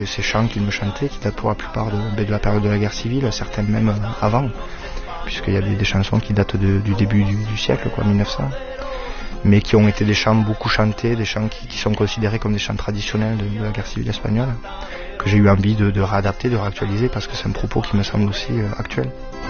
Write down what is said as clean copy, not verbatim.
Ces chants qu'il me chantait, qui datent pour la plupart de la période de la guerre civile, certaines même avant, puisqu'il y a des chansons qui datent du début du siècle, 1900, mais qui ont été des chants beaucoup chantés, des chants qui sont considérés comme des chants traditionnels de la guerre civile espagnole, que j'ai eu envie de réadapter, de réactualiser, parce que c'est un propos qui me semble aussi actuel.